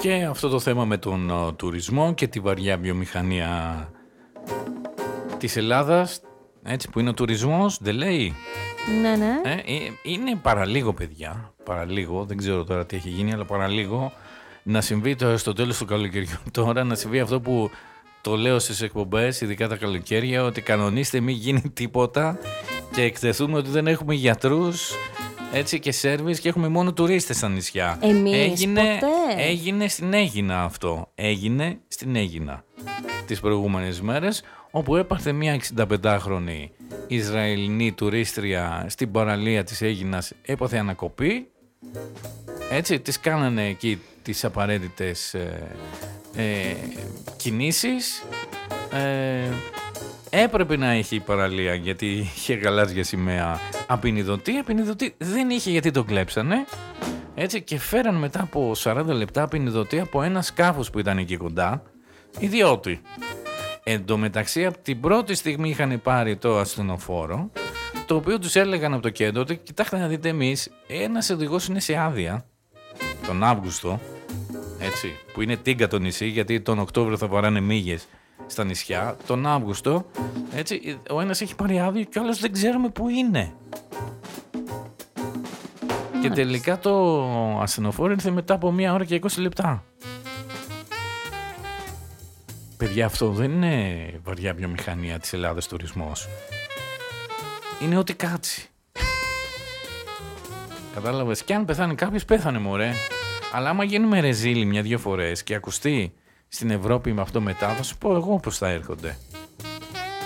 Και αυτό το θέμα με τον τουρισμό και τη βαριά βιομηχανία της Ελλάδας, έτσι που είναι ο τουρισμός, δεν λέει. Ναι, ναι. Είναι παραλίγο, παιδιά. Παραλίγο, δεν ξέρω τώρα τι έχει γίνει, αλλά παραλίγο να συμβεί στο τέλος του καλοκαιριού τώρα, να συμβεί αυτό που το λέω στις εκπομπές, ειδικά τα καλοκαίρια, ότι κανονίστε μην γίνει τίποτα και εκτεθούμε ότι δεν έχουμε γιατρούς, έτσι, και σέρβις και έχουμε μόνο τουρίστες στα νησιά. Έγινε στην Αίγινα αυτό. Έγινε στην Αίγινα τις προηγούμενες μέρες, όπου έπαθε μια 65χρονη Ισραηλινή τουρίστρια στην παραλία της Αίγινας, έπαθε ανακοπή. Έτσι, τις κάνανε εκεί τις απαραίτητες κινήσεις. Έπρεπε να έχει η παραλία γιατί είχε γαλάζια σημαία απεινιδωτή δεν είχε γιατί το κλέψανε, έτσι, και φέραν μετά από 40 λεπτά απεινιδωτή από ένα σκάφος που ήταν εκεί κοντά, ιδιώτη. Εν τω μεταξύ από την πρώτη στιγμή είχαν πάρει το ασθενοφόρο, το οποίο τους έλεγαν από το κέντρο ότι κοιτάξτε να δείτε, εμείς ένας οδηγός είναι σε άδεια τον Αύγουστο, έτσι, που είναι τίγκα το νησί, γιατί τον Οκτώβριο θα βαράνε μύγες στα νησιά, τον Αύγουστο, έτσι, ο ένας έχει πάρει άδεια και ο άλλος δεν ξέρουμε που είναι. Και τελικά το ασθενοφόρο ήρθε μετά από 1 ώρα και 20 λεπτά. Παιδιά, αυτό δεν είναι βαριά βιομηχανία της Ελλάδας τουρισμός. Είναι ό,τι κάτσει. Κατάλαβες, και αν πεθάνει κάποιος, πέθανε μωρέ. Αλλά άμα γίνουμε ρεζίλοι 1-2 φορές και ακουστεί στην Ευρώπη με αυτό μετά, θα σου πω εγώ πώς θα έρχονται.